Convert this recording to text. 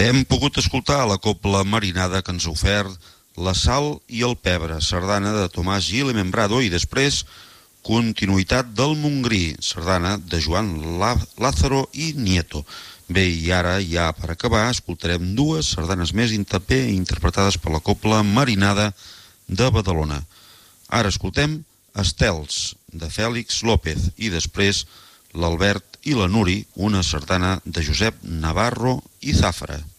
Hem pogut escoltar la cobla marinada que ens ha ofert La Sal i el Pebre, sardana de Tomàs Gil i Membrado, i després continuïtat del Montgrí, sardana de Joan Lázaro i Nieto. Bé, i ara, ja per acabar, escoltarem dues sardanes més interpretades per la cobla marinada de Badalona. Ara escoltem Estels, de Fèlix López, i després l'Albert i la Nuri, una sardana de Josep Navarro i Zafra.